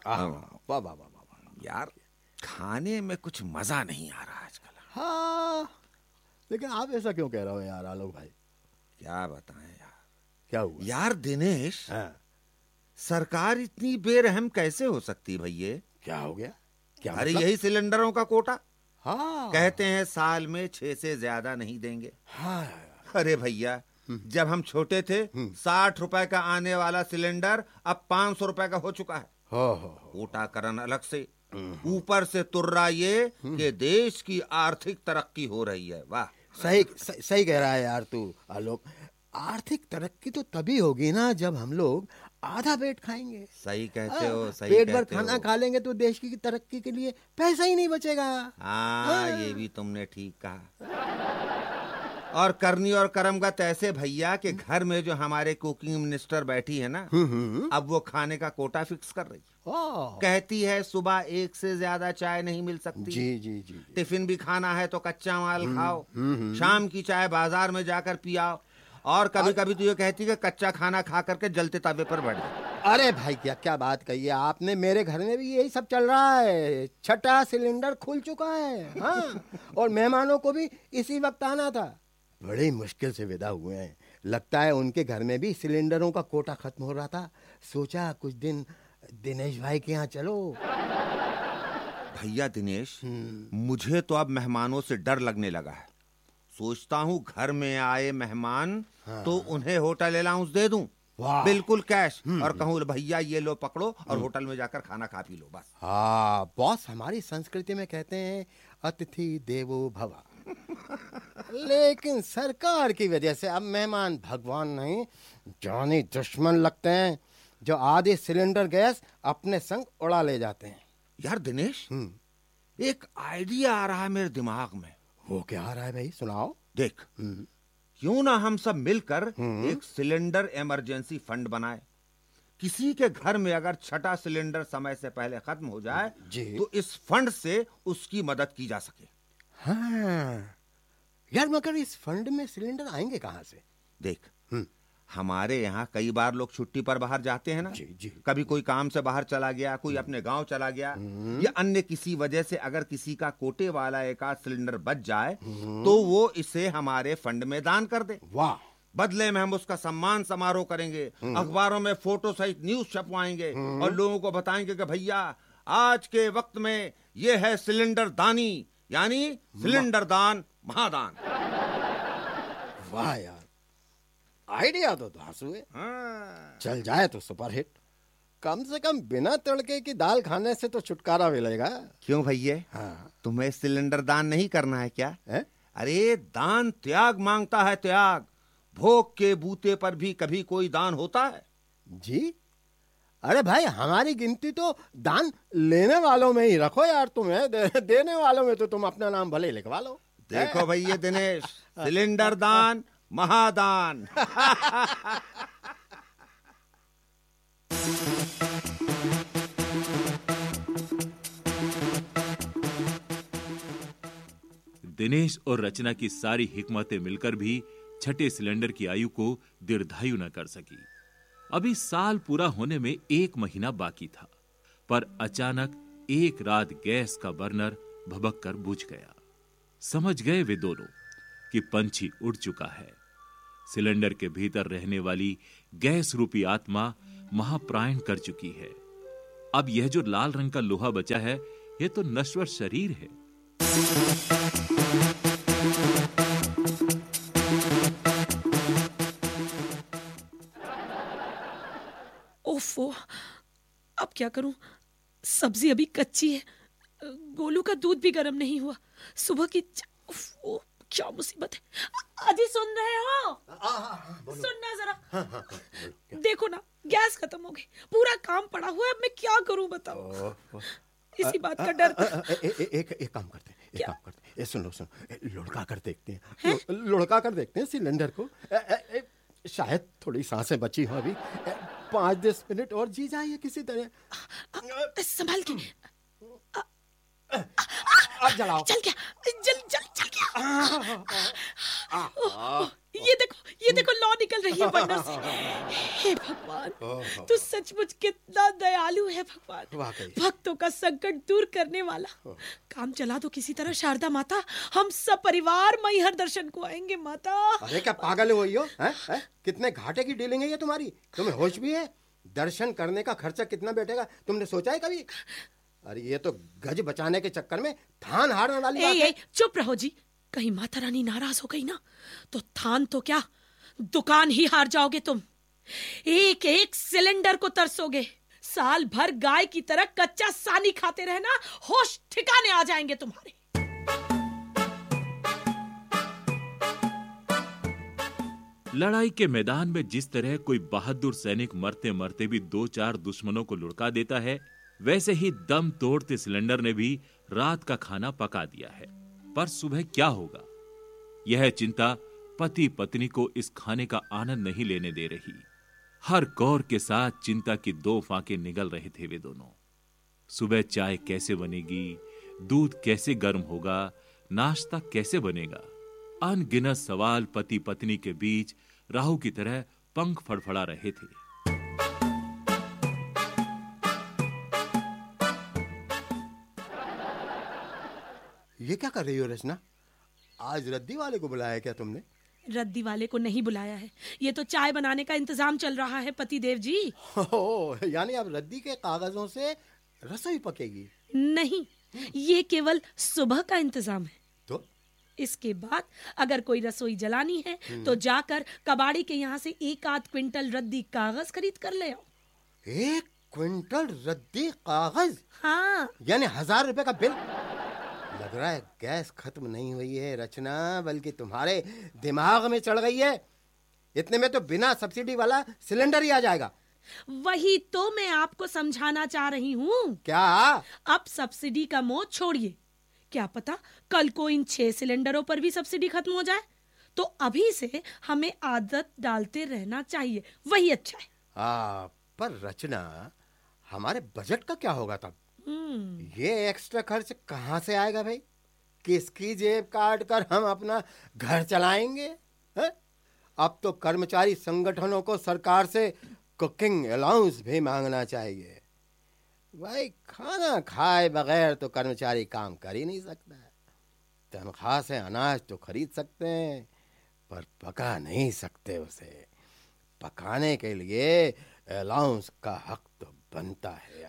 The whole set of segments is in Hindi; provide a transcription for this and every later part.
वाह वाह वाह वाह यार, खाने में कुछ मजा नहीं आ रहा आजकल। हाँ, लेकिन आप ऐसा क्यों कह रहे हो यार आलोक भाई? क्या बताएं यार। क्या हुआ यार दिनेश, हाँ, सरकार इतनी बेरहम कैसे हो सकती भैया? क्या हो गया? क्या अरे मतलब? यही सिलेंडरों का कोटा। हाँ कहते हैं साल में 6 से ज्यादा नहीं देंगे। हाँ अरे भैया, जब हम छोटे थे 60 रुपए का आने वाला सिलेंडर अब 500 रुपए का हो चुका है। हो कोटाकरण अलग से, ऊपर से तुर्रा ये कि देश की आर्थिक तरक्की हो रही है। वाह, सही कह रहा है यार तू आलोक। आर्थिक तरक्की तो तभी होगी ना जब हम लोग आधा पेट खाएंगे। सही कहते हो, सही पेट भर कहते खाना हो। खा लेंगे तो देश की तरक्की के लिए पैसा ही नहीं बचेगा। हाँ, ये भी तुमने ठीक कहा। और करनी और करमगत ऐसे भैया कि घर में जो हमारे कुकिंग मिनिस्टर बैठी है ना, अब वो खाने का कोटा फिक्स कर रही है। कहती है सुबह 1 से ज्यादा चाय नहीं मिल सकती। जी। टिफिन भी खाना है तो कच्चा माल खाओ, शाम की चाय बाजार में जाकर पियाओ, और कभी कभी तो ये कहती है कि कच्चा खाना खा करके जलते तवे पर बैठ जाओ। अरे भाई क्या बात कही है आपने। मेरे घर में भी यही सब चल रहा है। 6ठा सिलेंडर खुल चुका है। हाँ, और मेहमानों को भी इसी वक्त आना था। बड़ी मुश्किल से विदा हुए हैं। लगता है उनके घर में भी सिलेंडरों का कोटा खत्म हो रहा था। सोचा कुछ दिन दिनेश भाई के यहाँ चलो। भैया दिनेश, मुझे तो अब मेहमानों से डर लगने लगा है। सोचता हूँ घर में आए मेहमान तो उन्हें होटल अलाउंस दे दूं, बिल्कुल कैश, और कहूँ भैया ये लो पकड़ो और होटल में जाकर खाना खा पी लो बस। हाँ बॉस, हमारी संस्कृति में कहते हैं अतिथि देवो भव। लेकिन सरकार की वजह से अब मेहमान भगवान नहीं जानी दुश्मन लगते हैं, जो आधे सिलेंडर गैस अपने संग उड़ा ले जाते हैं। यार दिनेश, एक आइडिया आ रहा है मेरे दिमाग में। वो क्या आ रहा है भाई, सुनाओ। देख, क्यों ना हम सब मिलकर एक सिलेंडर इमरजेंसी फंड बनाए। किसी के घर में अगर 6ठा सिलेंडर समय से पहले खत्म हो जाए तो इस फंड से उसकी मदद की जा सके। हाँ यार, मगर इस फंड में सिलेंडर आएंगे कहाँ से? देख, हमारे यहाँ कई बार लोग छुट्टी पर बाहर जाते हैं ना। जी। कभी कोई काम से बाहर चला गया, कोई अपने गांव चला गया, या अन्य किसी वजह से अगर किसी का कोटे वाला एक आध सिलेंडर बच जाए तो वो इसे हमारे फंड में दान कर दे। वाह। बदले में हम उसका सम्मान समारोह करेंगे, अखबारों में फोटो सहित न्यूज छपवाएंगे और लोगों को बताएंगे कि भैया आज के वक्त में ये है सिलेंडर दानी, यानी सिलेंडर दान महादान। वाह यार, आइडिया तो धांसू है। चल जाए तो सुपरहिट। कम से कम बिना तड़के की दाल खाने से तो छुटकारा मिलेगा। क्यों भैया, तुम्हें सिलेंडर दान नहीं करना है क्या? अरे दान त्याग मांगता है, त्याग। भोग के बूते पर भी कभी कोई दान होता है? जी, अरे भाई हमारी गिनती तो दान लेने वालों में ही रखो यार। तुम्हें देने वालों में तो तुम अपना नाम भले लिखवा लो। देखो भैया दिनेश, सिलेंडर दान महादान। दिनेश और रचना की सारी हिकमतें मिलकर भी 6ठे सिलेंडर की आयु को दीर्घायु न कर सकी। अभी साल पूरा होने में 1 महीना बाकी था, पर अचानक एक रात गैस का बर्नर भभक कर बुझ गया। समझ गए वे दोनों कि पंछी उड़ चुका है। सिलेंडर के भीतर रहने वाली गैस रूपी आत्मा महाप्राण कर चुकी है। अब यह जो लाल रंग का लोहा बचा है, यह तो नश्वर शरीर है। ओफो, अब क्या करूं? सब्जी अभी कच्ची है, गोलू का दूध भी गर्म नहीं हुआ। सुबह की ओफो, क्या मुसीबत है। अजी सुन रहे हो? सुनना जरा। देखो ना, गैस खत्म हो गई, पूरा काम पड़ा हुआ है। अब मैं क्या करूं बताओ? इसी बात का डर था। एक काम करते हैं, सुनो, लुढ़का कर देखते हैं। लुढ़का कर देखते हैं सिलेंडर को। शायद थोड़ी सांसें बची हो अभी। 5-10 मिनट और जी जाइए किसी तरह। संभाल के। अब जलाओ। चल गया, चल गया। ये देखो लौ निकल रही है बर्नर से। हे भगवान, तू सचमुच कितना दयालु है भगवान, वाकई। भक्तों का संकट दूर करने वाला। काम चला दो किसी तरह शारदा माता, हम सब परिवार मैहर दर्शन को आएंगे माता। अरे क्या पागल हो गई हो? कितने घाटे की डीलिंग है ये तुम्हारी? तुम्हें होश भी है? दर्शन करने का खर्चा कितना बैठेगा तुमने सोचा है कभी? अरे ये तो गज बचाने के चक्कर में थान हारने वाली बात है। चुप रहो जी, कहीं माता रानी नाराज हो गई ना तो थान तो क्या, दुकान ही हार जाओगे तुम। एक एक सिलेंडर को तरसोगे, साल भर गाय की तरह कच्चा सानी खाते रहना, होश ठिकाने आ जाएंगे तुम्हारे। लड़ाई के मैदान में जिस तरह कोई बहादुर सैनिक मरते मरते भी 2-4 दुश्मनों को लुढ़का देता है, वैसे ही दम तोड़ते सिलेंडर ने भी रात का खाना पका दिया है। पर सुबह क्या होगा, यह चिंता पति पत्नी को इस खाने का आनंद नहीं लेने दे रही। हर कौर के साथ चिंता की 2 फांके निगल रहे थे वे दोनों। सुबह चाय कैसे बनेगी, दूध कैसे गर्म होगा, नाश्ता कैसे बनेगा, अनगिनत सवाल पति पत्नी के बीच राहु की तरह पंख फड़फड़ा रहे थे। ये क्या कर रही हो रचना? आज रद्दी वाले को बुलाया क्या तुमने? रद्दी वाले को नहीं बुलाया है, ये तो चाय बनाने का इंतजाम चल रहा है पतिदेव जी। यानी अब रद्दी के कागजों से रसोई पकेगी? नहीं, ये केवल सुबह का इंतजाम है। तो इसके बाद अगर कोई रसोई जलानी है तो जाकर कबाड़ी के यहाँ से 1-8 क्विंटल रद्दी कागज खरीद कर ले आओ। 1 क्विंटल रद्दी कागज? हाँ। यानी 1000 रुपए का बिल? लग रहा है गैस खत्म नहीं हुई है रचना, बल्कि तुम्हारे दिमाग में चढ़ गई है। इतने में तो बिना सब्सिडी वाला सिलेंडर ही आ जाएगा। वही तो मैं आपको समझाना चाह रही हूँ। क्या? अब सब्सिडी का मोह छोड़िए, क्या पता कल को इन 6 सिलेंडरों पर भी सब्सिडी खत्म हो जाए, तो अभी से हमें आदत डालते रहना चाहिए, वही अच्छा है। पर रचना, हमारे बजट का क्या होगा तब? ये एक्स्ट्रा खर्च कहाँ से आएगा भाई? किसकी जेब काट कर हम अपना घर चलाएंगे? है? अब तो कर्मचारी संगठनों को सरकार से कुकिंग अलाउंस भी मांगना चाहिए। भाई खाना खाए बगैर तो कर्मचारी काम कर ही नहीं सकता। तनख्वाह से अनाज तो खरीद सकते हैं, पर पका नहीं सकते उसे। पकाने के लिए अलाउंस का हक तो बनता है।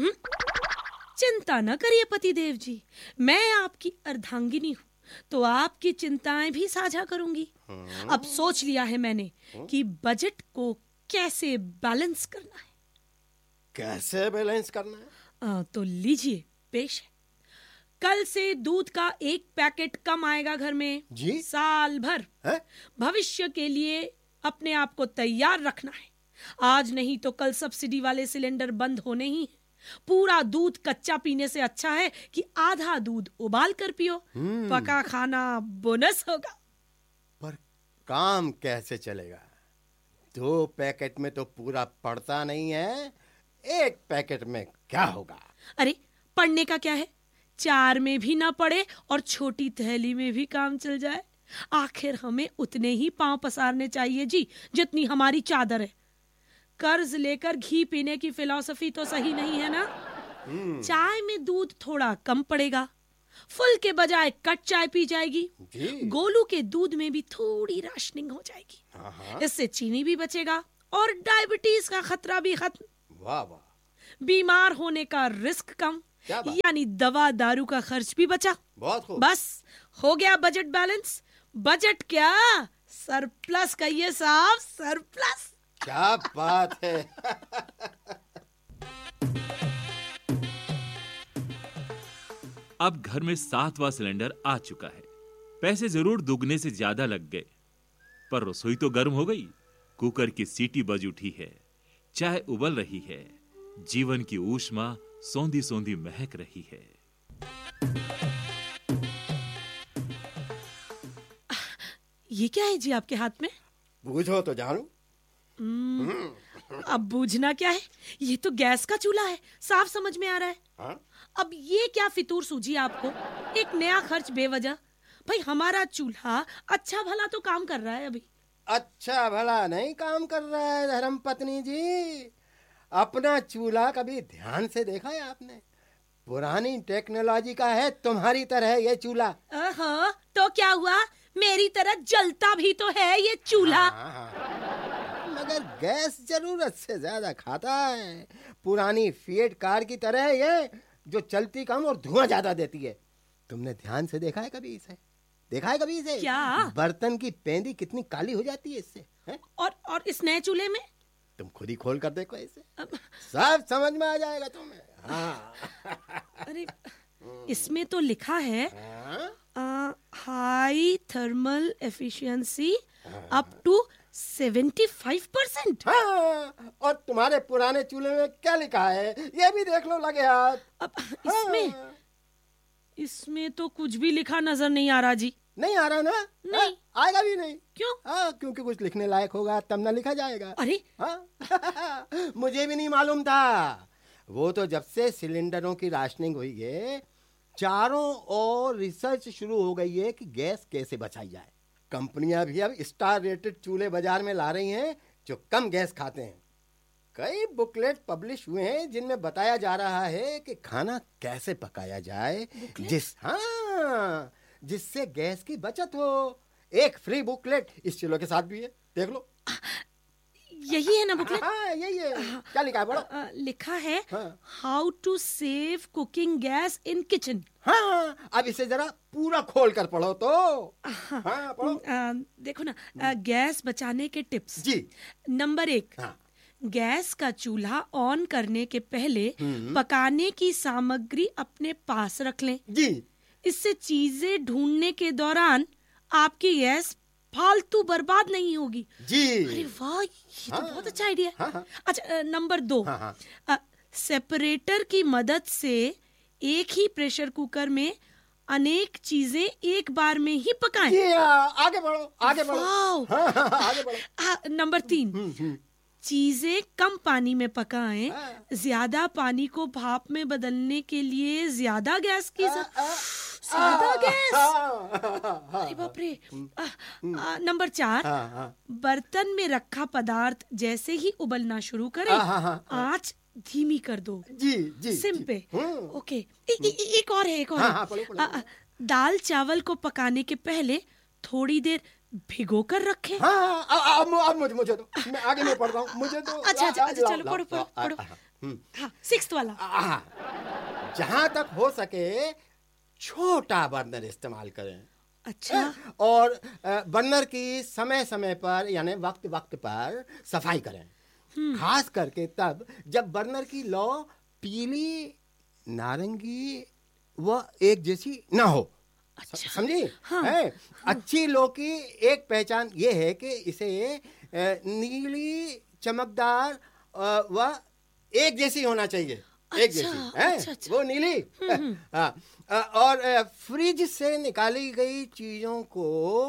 चिंता न करिए पतिदेव जी, मैं आपकी अर्धांगिनी हूँ, तो आपकी चिंताएं भी साझा करूंगी। अब सोच लिया है मैंने कि बजट को कैसे बैलेंस करना है। कैसे बैलेंस करना है? तो लीजिए, पेश है। कल से दूध का 1 पैकेट कम आएगा घर में जी? साल भर है? भविष्य के लिए अपने आप को तैयार रखना है। आज नहीं तो कल सब्सिडी वाले सिलेंडर बंद होने ही हैं। पूरा दूध कच्चा पीने से अच्छा है कि आधा दूध उबाल कर पियो। पका खाना बोनस होगा। पर काम कैसे चलेगा? 2 पैकेट में तो पूरा पड़ता नहीं है, 1 पैकेट में क्या होगा? अरे पढ़ने का क्या है, 4 में भी ना पड़े और छोटी थैली में भी काम चल जाए। आखिर हमें उतने ही पांव पसारने चाहिए जी जितनी हमारी चादर है। कर्ज लेकर घी पीने की फिलॉसफी तो सही नहीं है ना। चाय में दूध थोड़ा कम पड़ेगा, फुल के बजाय कट चाय पी जाएगी। गोलू के दूध में भी थोड़ी राशनिंग हो जाएगी। इससे चीनी भी बचेगा और डायबिटीज का खतरा भी खत्म। वाह वाह। बीमार होने का रिस्क कम, यानी दवा दारू का खर्च भी बचा। बहुत खूब। बस हो गया बजट बैलेंस। बजट क्या, सरप्लस कहिए साहब, सरप्लस। क्या बात है। अब घर में 7वां सिलेंडर आ चुका है। पैसे जरूर दुगने से ज्यादा लग गए, पर रसोई तो गर्म हो गई। कुकर की सीटी बज उठी है, चाय उबल रही है, जीवन की ऊष्मा सौंधी सौंधी महक रही है। ये क्या है जी आपके हाथ में? बूझो तो जानू। अब बूझना क्या है, ये तो गैस का चूल्हा है, साफ समझ में आ रहा है। हाँ? अब ये क्या फितूर सूझी आपको, एक नया खर्च बेवजह। भाई हमारा चूल्हा अच्छा भला तो काम कर रहा है अभी, अच्छा भला नहीं काम कर रहा है धर्म पत्नी जी। अपना चूल्हा कभी ध्यान से देखा है आपने? पुरानी टेक्नोलॉजी का है तुम्हारी तरह ये चूल्हा। हाँ, तो क्या हुआ, मेरी तरह जलता भी तो है ये चूल्हा। मगर गैस जरूरत से ज्यादा खाता है। पुरानी फिएट कार की तरह है ये, जो चलती कम और धुआं ज्यादा देती है। तुमने ध्यान से देखा है कभी इसे? देखा है कभी इसे? क्या? बर्तन की पेंदी कितनी काली हो जाती है इससे, है? और इस नए चूल्हे में तुम खुद ही खोल कर देखो इसे, सब समझ में आ जाएगा तुम्हें। हाँ। अरे इसमें तो लिखा है हाँ? High thermal efficiency up to 75%। हाँ, और तुम्हारे पुराने चूल्हे में क्या लिखा है ये भी देख लो लगे हाथ। अब इसमें तो कुछ भी लिखा नजर नहीं आ रहा जी। नहीं आ रहा ना? नहीं। आएगा भी नहीं। क्यों? हाँ, क्योंकि कुछ लिखने लायक होगा तब ना लिखा जाएगा। अरे हाँ? मुझे भी नहीं मालूम था। वो तो जब से सिलेंडरों की राशनिंग हुई है, चारों ओर रिसर्च शुरू हो गई है कि गैस कैसे बचाई जाए। कंपनियां भी अब स्टार रेटेड चूल्हे बाजार में ला रही हैं जो कम गैस खाते हैं। कई बुकलेट पब्लिश हुए हैं जिनमें बताया जा रहा है कि खाना कैसे पकाया जाए जिससे गैस की बचत हो। एक फ्री बुकलेट इस चूल्हे के साथ भी है, देख लो। यही है ना बुकलेट? हाँ, यही है। क्या लिखा है पढ़ो? लिखा है हाँ। How to save cooking gas in kitchen. हाँ, अब इसे जरा पूरा खोल कर पढ़ो तो। हाँ, पढ़ो। देखो ना, गैस बचाने के टिप्स जी। नंबर 1, हाँ। गैस का चूल्हा ऑन करने के पहले पकाने की सामग्री अपने पास रख लें। जी। इससे चीजें ढूंढने के दौरान आपकी गैस फालतू बर्बाद नहीं होगी। जी। अरे वाह, ये तो बहुत अच्छा आइडिया है। हाँ। अच्छा, नंबर 2, सेपरेटर की मदद से एक ही प्रेशर कुकर में अनेक चीजें एक बार में ही पकाएं। जी, आगे बढ़ो, आगे बढ़ो। वाह। आगे बढ़ो। नंबर 3, चीजें कम पानी में पकाएं। ज्यादा पानी को भाप में बदलने के लिए ज्यादा गैस की ज्यादा गैस। अरे बाप रे। नंबर 4, बर्तन में रखा पदार्थ जैसे ही उबलना शुरू करे, आंच धीमी कर दो। जी जी। सिम पे। ओके। एक और है, एक और हाँ, है। दाल चावल को पकाने के पहले थोड़ी देर भिगो कर रखें। हाँ, अब मुझे दो, मैं आगे नहीं पढ़ रहा हूँ, मुझे दो। अच्छा, चलो पढ़ो। हाँ, 6th वाला। जहाँ तक हो सके छोटा बर्नर इस्तेमाल करें। अच्छा। और बर्नर की समय समय पर यानी वक्त वक्त पर सफाई करें। खास करके तब जब बर्नर की लौ पीली, नारंगी व एक जैसी ना हो। अच्छा। समझी? हाँ। है? अच्छी लौ की एक पहचान ये है कि इसे नीली, चमकदार व एक जैसी होना चाहिए। एक जैसी है। अच्छा। वो नीली। हाँ। और फ्रिज से निकाली गई चीजों को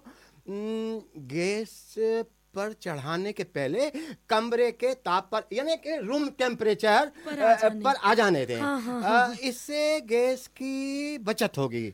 गैस पर चढ़ाने के पहले कमरे के ताप पर यानी कि रूम टेम्परेचर पर आ जाने दें। हाँ। इससे गैस की बचत होगी।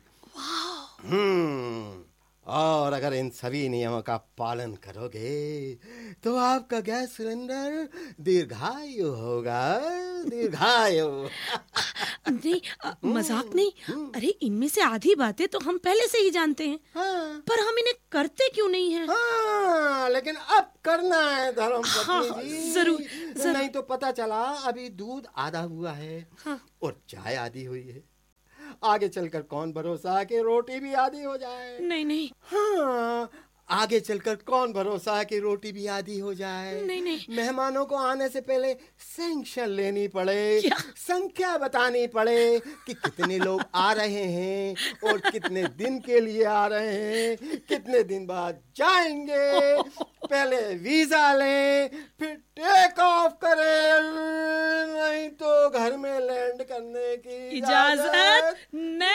और अगर इन सभी नियमों का पालन करोगे तो आपका गैस सिलेंडर दीर्घायु होगा। दीर्घायु। नहीं, मजाक नहीं। अरे इनमें से आधी बातें तो हम पहले से ही जानते हैं। हाँ। पर हम इन्हें करते क्यों नहीं हैं? हाँ, लेकिन अब करना है धर्म पत्नी जी। जरूर। नहीं तो पता चला अभी दूध आधा हुआ है और चाय आधी हुई है। आगे चलकर कौन भरोसा कि रोटी भी आधी हो जाए। नहीं। हाँ, आगे चलकर कौन भरोसा कि रोटी भी आधी हो जाए। नहीं। मेहमानों को आने से पहले सैंक्शन लेनी पड़े। क्या? संख्या बतानी पड़े कि कितने लोग आ रहे हैं और कितने दिन के लिए आ रहे हैं, कितने दिन बाद जाएंगे। पहले वीजा लें, फिर टेक ऑफ करें, नहीं तो घर में लैंड करने की इजाजत नहीं।